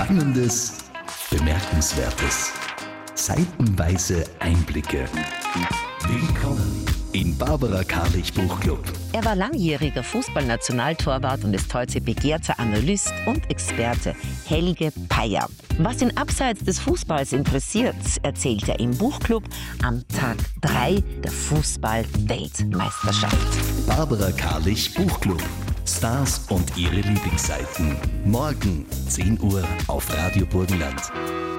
Spannendes, Bemerkenswertes, seitenweise Einblicke. Willkommen im Barbara Karlich Buchclub. Er war langjähriger Fußballnationaltorwart und ist heute begehrter Analyst und Experte, Helge Peyer. Was ihn abseits des Fußballs interessiert, erzählt er im Buchclub am Tag 3 der Fußball-Weltmeisterschaft. Barbara Karlich Buchclub. Stars und ihre Lieblingsseiten. Morgen 10 Uhr auf Radio Burgenland.